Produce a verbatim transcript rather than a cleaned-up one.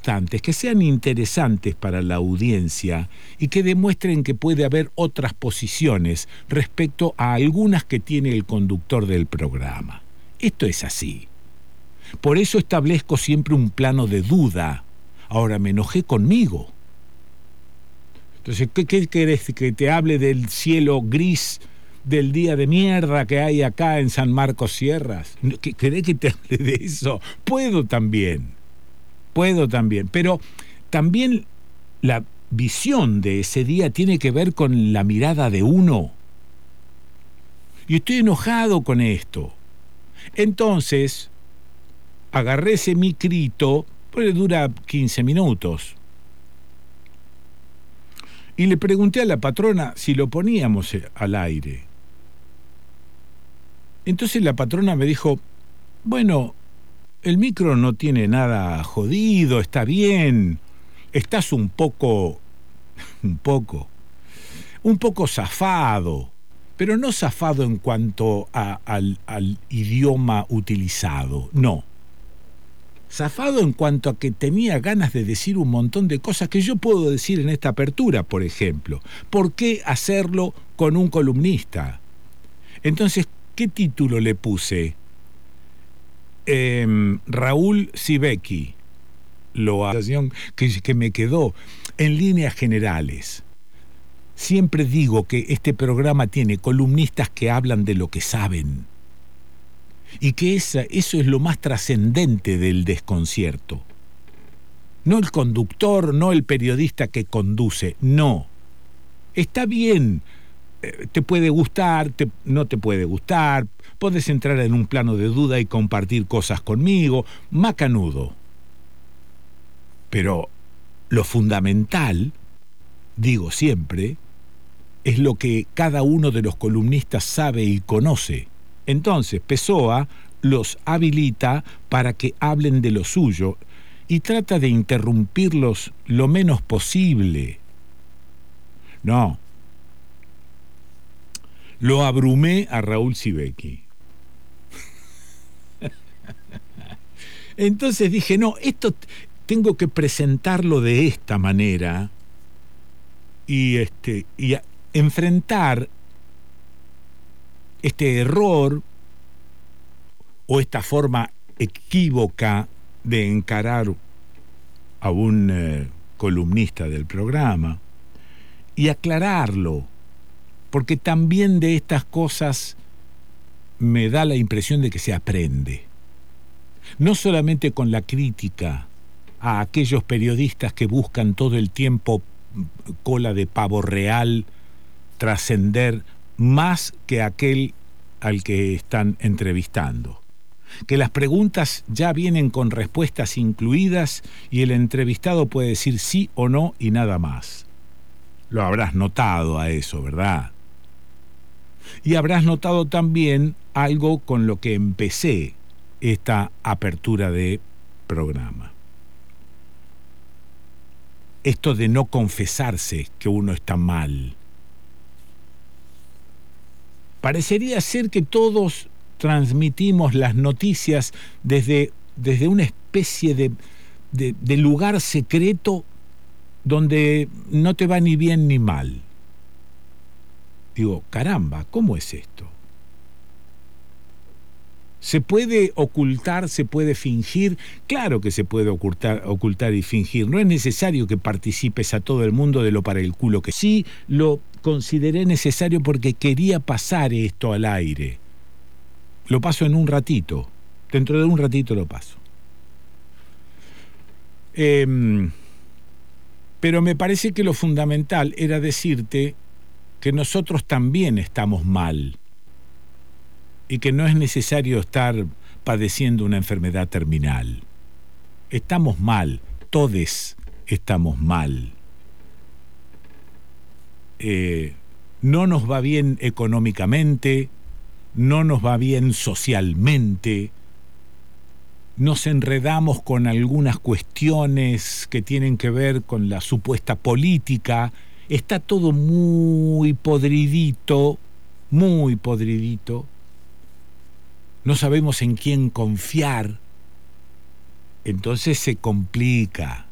importantes, que sean interesantes para la audiencia y que demuestren que puede haber otras posiciones respecto a algunas que tiene el conductor del programa. Esto es así. Por eso establezco siempre un plano de duda. Ahora me enojé conmigo. Entonces, ¿qué, qué querés? ¿Que te hable del cielo gris del día de mierda que hay acá en San Marcos Sierras? ¿Querés que te hable de eso? Puedo también. Puedo también. Pero también la visión de ese día tiene que ver con la mirada de uno. Y estoy enojado con esto. Entonces, agarré ese micrito, pues dura quince minutos. Y le pregunté a la patrona si lo poníamos al aire. Entonces la patrona me dijo, bueno, el micro no tiene nada jodido, está bien, estás un poco, un poco, un poco zafado, pero no zafado en cuanto a, al, al idioma utilizado, no. Zafado en cuanto a que tenía ganas de decir un montón de cosas que yo puedo decir en esta apertura, por ejemplo. ¿Por qué hacerlo con un columnista? Entonces, ¿qué título le puse? Eh, Raúl Sibeki, lo que, que me quedó en líneas generales. Siempre digo que este programa tiene columnistas que hablan de lo que saben. Y que esa, eso es lo más trascendente del desconcierto. No el conductor, no el periodista que conduce, no. Está bien, eh, te puede gustar, te, no te puede gustar, puedes entrar en un plano de duda y compartir cosas conmigo, macanudo. Pero lo fundamental, digo siempre, es lo que cada uno de los columnistas sabe y conoce. Entonces, Pessoa los habilita para que hablen de lo suyo y trata de interrumpirlos lo menos posible. No. Lo abrumé a Raúl Sibeki. Entonces dije, no, esto tengo que presentarlo de esta manera y, este, y a, enfrentar este error o esta forma equívoca de encarar a un eh, columnista del programa y aclararlo, porque también de estas cosas me da la impresión de que se aprende. No solamente con la crítica a aquellos periodistas que buscan todo el tiempo cola de pavo real, trascender más que aquel al que están entrevistando. Que las preguntas ya vienen con respuestas incluidas y el entrevistado puede decir sí o no y nada más. Lo habrás notado a eso, ¿verdad? Y habrás notado también algo con lo que empecé esta apertura de programa. Esto de no confesarse que uno está mal. Parecería ser que todos transmitimos las noticias desde, desde una especie de, de, de lugar secreto donde no te va ni bien ni mal. Digo, caramba, ¿cómo es esto? ¿Se puede ocultar, se puede fingir? Claro que se puede ocultar, ocultar y fingir. No es necesario que participes a todo el mundo de lo para el culo que sí lo consideré necesario porque quería pasar esto al aire. Lo paso en un ratito. Dentro de un ratito lo paso. Eh, pero me parece que lo fundamental era decirte que nosotros también estamos mal y que no es necesario estar padeciendo una enfermedad terminal. Estamos mal, todes estamos mal. Eh, no nos va bien económicamente, no nos va bien socialmente, nos enredamos con algunas cuestiones que tienen que ver con la supuesta política, está todo muy podridito, muy podridito, no sabemos en quién confiar, entonces se complica.